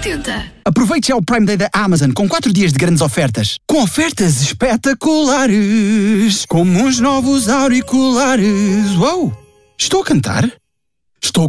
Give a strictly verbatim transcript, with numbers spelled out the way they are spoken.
oitenta. Aproveite já o Prime Day da Amazon com quatro dias de grandes ofertas. Com ofertas espetaculares, como uns novos auriculares. Uou! Estou a cantar?